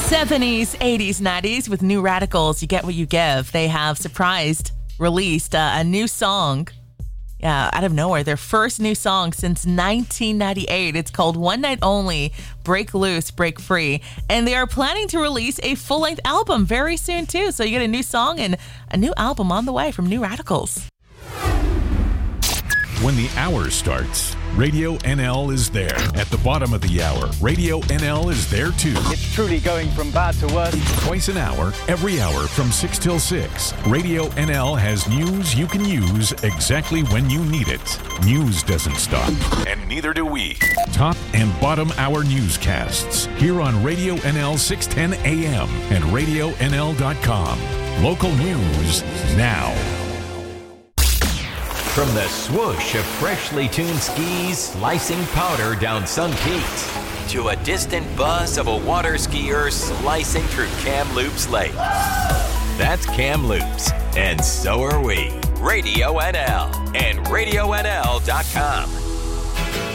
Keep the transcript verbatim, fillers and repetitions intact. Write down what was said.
seventies, eighties, nineties with New Radicals. You get what you give. They have surprised released uh, a new song. Yeah, out of nowhere. Their first new song since nineteen ninety-eight. It's called One Night Only, Break Loose, Break Free. And they are planning to release a full-length album very soon, too. So you get a new song and a new album on the way from New Radicals. When the hour starts, Radio N L is there. At the bottom of the hour, Radio N L is there too. It's truly going from bad to worse. Twice an hour, every hour from six till six. Radio N L has news you can use exactly when you need it. News doesn't stop, and neither do we. Top and bottom hour newscasts here on Radio N L six ten A M and radio N L dot com. Local news now. From the swoosh of freshly tuned skis slicing powder down Sun Peaks to a distant buzz of a water skier slicing through Kamloops Lake. That's Kamloops, and so are we. Radio N L and radio N L dot com.